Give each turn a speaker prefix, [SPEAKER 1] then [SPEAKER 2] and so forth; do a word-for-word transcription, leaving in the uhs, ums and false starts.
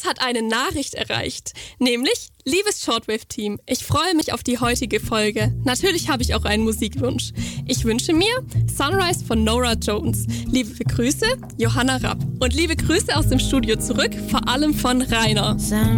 [SPEAKER 1] Uns hat eine Nachricht erreicht, nämlich: Liebes Shortwave-Team, ich freue mich auf die heutige Folge. Natürlich habe ich auch einen Musikwunsch. Ich wünsche mir Sunrise von Norah Jones. Liebe Grüße, Johanna Rapp. Und liebe Grüße aus dem Studio zurück, vor allem von Rainer.